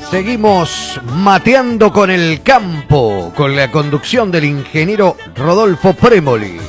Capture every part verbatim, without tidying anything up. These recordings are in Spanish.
Seguimos mateando con el campo, con la conducción del ingeniero Rodolfo Premoli.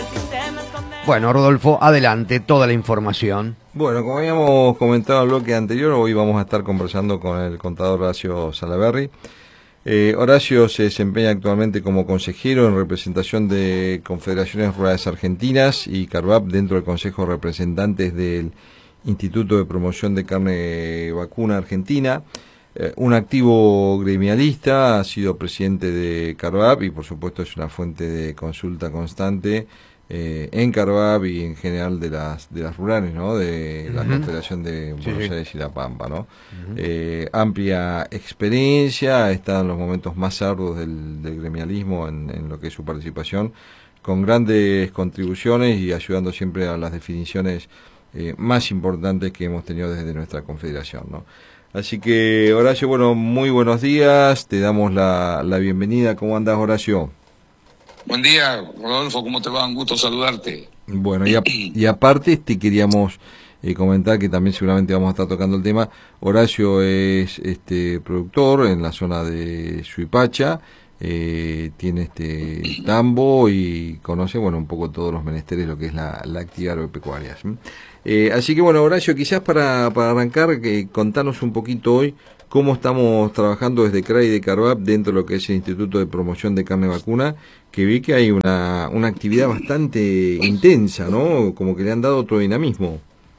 Bueno, Rodolfo, adelante, toda la información. Bueno, como habíamos comentado en el bloque anterior, hoy vamos a estar conversando con el contador Horacio Salaverry. Eh, Horacio se desempeña actualmente como consejero en representación de Confederaciones Rurales Argentinas y Carvap dentro del Consejo de Representantes del Instituto de Promoción de Carne Vacuna Argentina. Eh, un activo gremialista, ha sido presidente de Carvap y por supuesto es una fuente de consulta constante eh, en Carvap y en general de las de las rurales, ¿no? De la uh-huh. Confederación de Buenos sí, Aires sí. y La Pampa, ¿no? Uh-huh. Eh, amplia experiencia, está en los momentos más arduos del, del gremialismo en, en lo que es su participación, con grandes contribuciones y ayudando siempre a las definiciones eh, más importantes que hemos tenido desde nuestra confederación, ¿no? Así que, Horacio, bueno, muy buenos días, te damos la, la bienvenida. ¿Cómo andás, Horacio? Buen día, Rodolfo, ¿cómo te va? Un gusto saludarte. Bueno, y, a, y aparte te queríamos eh, comentar que también seguramente vamos a estar tocando el tema. Horacio es este productor en la zona de Suipacha, eh, tiene este tambo y conoce, bueno, un poco todos los menesteres, lo que es la, la actividad agropecuaria. ¿Sí? Eh, así que bueno, Horacio, quizás para, para arrancar, que contanos un poquito hoy cómo estamos trabajando desde C R A y de Carvap dentro de lo que es el Instituto de Promoción de Carne Vacuna, que vi que hay una, una actividad bastante intensa, ¿no? Como que le han dado otro dinamismo.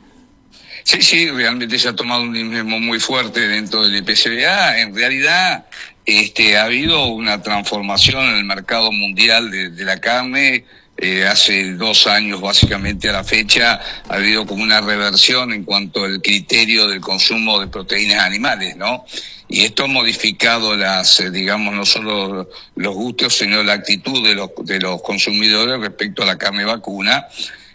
Sí, sí, realmente se ha tomado un dinamismo muy fuerte dentro del I P C B A. En realidad, este, ha habido una transformación en el mercado mundial de, de la carne. Eh, hace dos años básicamente a la fecha ha habido como una reversión en cuanto al criterio del consumo de proteínas animales, ¿no? Y esto ha modificado las, eh, digamos, no solo los gustos, sino la actitud de los, de los consumidores respecto a la carne vacuna,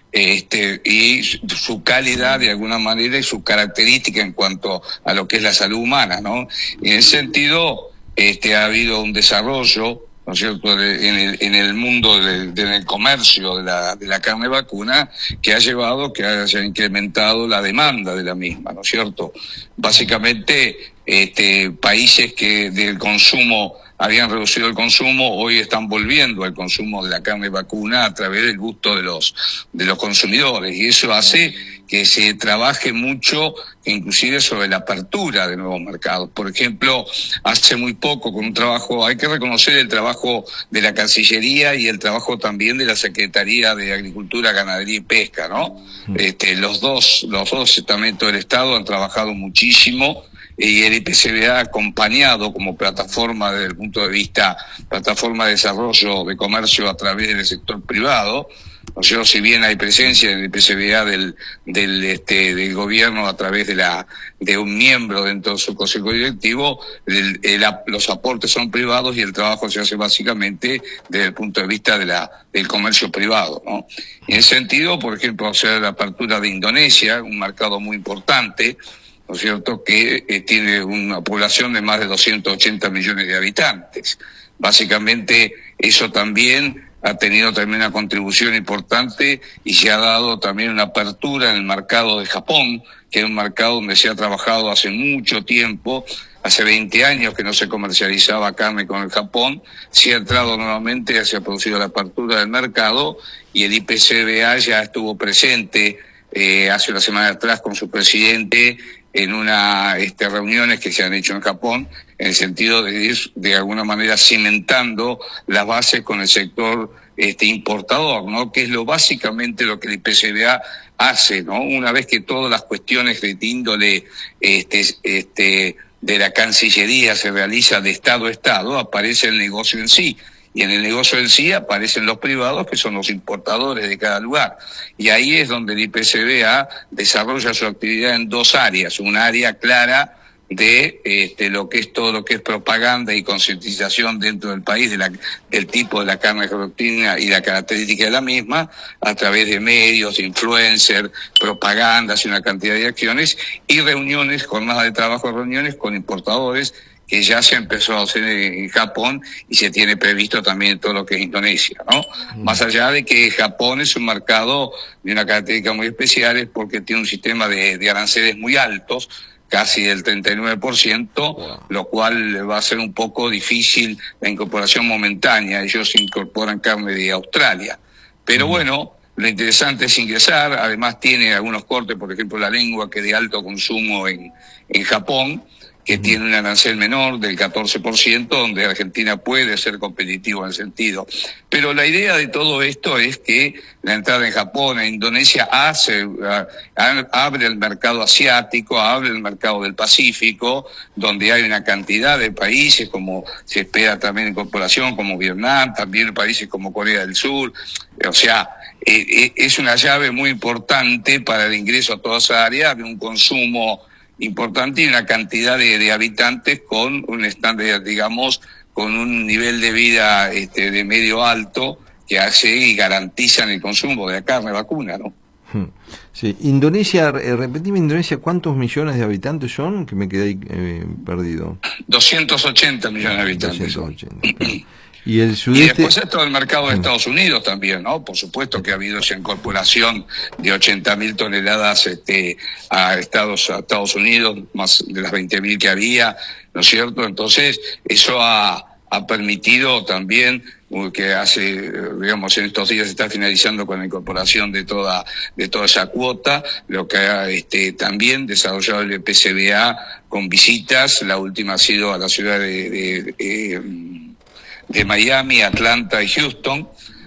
este, y su calidad de alguna manera y su característica en cuanto a lo que es la salud humana, ¿no? Y en ese sentido, este, ha habido un desarrollo, ¿no es cierto?, en el, en el mundo del de, de comercio de la, de la carne vacuna, que ha llevado que haya incrementado la demanda de la misma, ¿no es cierto? Básicamente, este, países que del consumo habían reducido el consumo, hoy están volviendo al consumo de la carne vacuna a través del gusto de los, de los consumidores, y eso hace que se trabaje mucho, inclusive sobre la apertura de nuevos mercados. Por ejemplo, hace muy poco, con un trabajo, hay que reconocer el trabajo de la Cancillería y el trabajo también de la Secretaría de Agricultura, Ganadería y Pesca, ¿no? Este, los dos, los dos estamentos del Estado han trabajado muchísimo, y el I P C B A ha acompañado como plataforma desde el punto de vista, plataforma de desarrollo de comercio a través del sector privado. O sea, si bien hay presencia en el I P C B A del, del, este, del gobierno a través de la, de un miembro dentro de su consejo directivo, el, el, los aportes son privados y el trabajo se hace básicamente desde el punto de vista de la, del comercio privado, ¿no? En ese sentido, por ejemplo, o sea, la apertura de Indonesia, un mercado muy importante, ¿no es cierto?, que eh, tiene una población de más de doscientos ochenta millones de habitantes. Básicamente, eso también ha tenido también una contribución importante y se ha dado también una apertura en el mercado de Japón, que es un mercado donde se ha trabajado hace mucho tiempo, hace veinte años que no se comercializaba carne con el Japón, se ha entrado nuevamente, se ha producido la apertura del mercado y el I P C B A ya estuvo presente eh, hace una semana atrás con su presidente en una este, reuniones que se han hecho en Japón, en el sentido de ir de alguna manera cimentando las bases con el sector este importador, ¿no? Que es lo básicamente lo que el I P C B A hace, ¿no? Una vez que todas las cuestiones de índole este este de la Cancillería se realiza de Estado a Estado, aparece el negocio en sí. Y en el negocio en sí aparecen los privados, que son los importadores de cada lugar. Y ahí es donde el I P C B A desarrolla su actividad en dos áreas. Un área clara de este, lo que es todo lo que es propaganda y concientización dentro del país de la, del tipo de la carne argentina y la característica de la misma, a través de medios, influencers, propagandas y una cantidad de acciones, y reuniones, jornadas de trabajo, reuniones con importadores, que ya se empezó a hacer en Japón y se tiene previsto también en todo lo que es Indonesia, ¿no? Mm. Más allá de que Japón es un mercado de una característica muy especial, es porque tiene un sistema de, de aranceles muy altos, casi del treinta y nueve por ciento, wow. Lo cual va a ser un poco difícil la incorporación momentánea. Ellos incorporan carne de Australia. Pero uh-huh. bueno, lo interesante es ingresar. Además tiene algunos cortes, por ejemplo la lengua, que es de alto consumo en, en Japón, que uh-huh. tiene un arancel menor del catorce por ciento, donde Argentina puede ser competitivo en el sentido. Pero la idea de todo esto es que la entrada en Japón e Indonesia hace, a, a, abre el mercado asiático, abre el mercado del Pacífico, donde hay una cantidad de países, como se espera también incorporación, como Vietnam, también países como Corea del Sur. O sea, eh, eh, es una llave muy importante para el ingreso a toda esa área, de un consumo importante y una cantidad de, de habitantes con un estándar, digamos, con un nivel de vida este, de medio alto, que hace y garantizan el consumo de la carne vacuna, ¿no? Sí, Indonesia, eh, repetime, Indonesia, ¿cuántos millones de habitantes son? Que me quedé ahí eh, perdido. doscientos ochenta millones de habitantes. doscientos ochenta, claro. Y el sudeste... Y después es todo el mercado de Estados Unidos también, ¿no? Por supuesto que ha habido esa incorporación de ochenta mil toneladas este, a Estados a Estados Unidos, más de las veinte mil que había, ¿no es cierto? Entonces, eso ha, ha permitido también que hace, digamos, en estos días se está finalizando con la incorporación de toda de toda esa cuota, lo que ha este, también desarrollado el P C B A con visitas. La última ha sido a la ciudad de... de, de de Miami, Atlanta y Houston,